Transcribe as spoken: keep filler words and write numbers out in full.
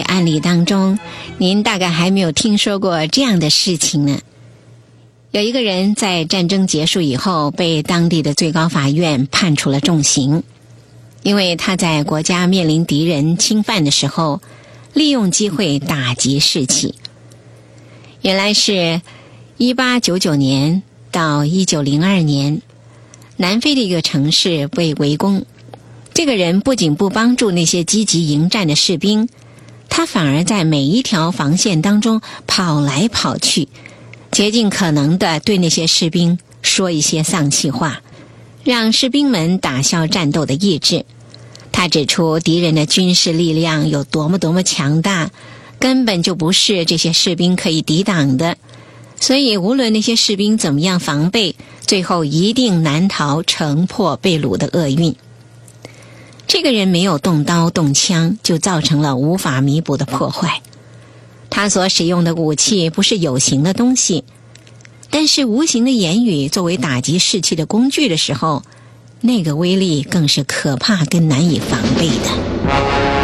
案例当中，您大概还没有听说过这样的事情呢。有一个人在战争结束以后被当地的最高法院判处了重刑，因为他在国家面临敌人侵犯的时候，利用机会打击士气。原来是一八九九年到一九零二年，南非的一个城市被围攻，这个人不仅不帮助那些积极迎战的士兵，他反而在每一条防线当中跑来跑去，竭尽可能地对那些士兵说一些丧气话，让士兵们打消战斗的意志。他指出敌人的军事力量有多么多么强大，根本就不是这些士兵可以抵挡的，所以无论那些士兵怎么样防备，最后一定难逃城破被掳的厄运。这个人没有动刀动枪，就造成了无法弥补的破坏。他所使用的武器不是有形的东西，但是无形的言语作为打击士气的工具的时候，那个威力更是可怕跟难以防备的。